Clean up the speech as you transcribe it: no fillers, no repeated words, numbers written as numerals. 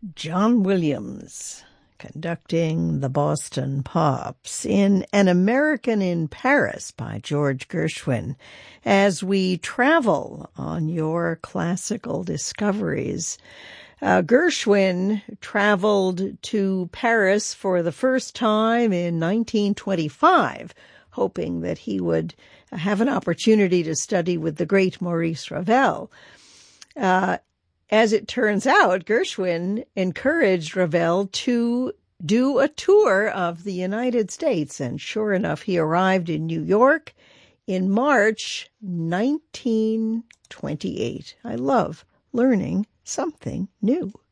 John Williams conducting the Boston Pops in An American in Paris by George Gershwin as we travel on your classical discoveries. Gershwin traveled to Paris for the first time in 1925, hoping that he would have an opportunity to study with the great Maurice Ravel. As it turns out, Gershwin encouraged Ravel to do a tour of the United States, and sure enough, he arrived in New York in March 1928. I love learning something new.